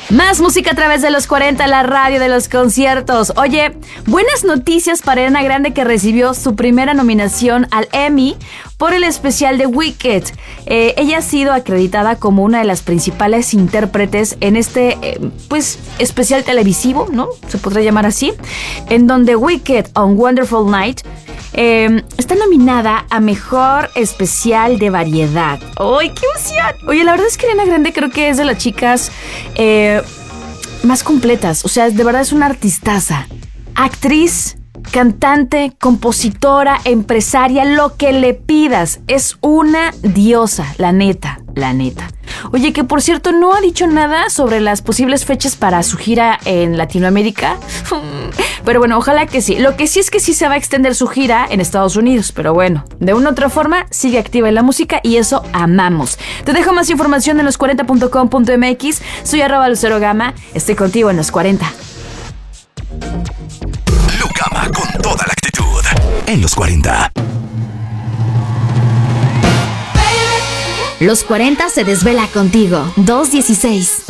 Más música a través de los 40, la radio de los conciertos. Oye, buenas noticias para Ariana Grande, que recibió su primera nominación al Emmy por el especial de Wicked. Ella ha sido acreditada como una de las principales intérpretes en este, especial televisivo, ¿no? Se podría llamar así, en donde Wicked on Wonderful Night está nominada a Mejor Especial de Variedad. ¡Ay, qué emoción! Oye, la verdad es que Ariana Grande creo que es de las chicas más completas. O sea, de verdad es una artistaza. Actriz, cantante, compositora, empresaria, lo que le pidas. Es una diosa, la neta, la neta. Oye, que por cierto no ha dicho nada sobre las posibles fechas para su gira en Latinoamérica. Pero bueno, ojalá que sí. Lo que sí es que sí se va a extender su gira en Estados Unidos. Pero bueno, de una u otra forma sigue activa en la música y eso amamos. Te dejo más información en los40.com.mx. Soy @LuceroGama. Estoy contigo en los 40. Lucama con toda la actitud en los 40. Los 40 se desvela contigo. 2:16.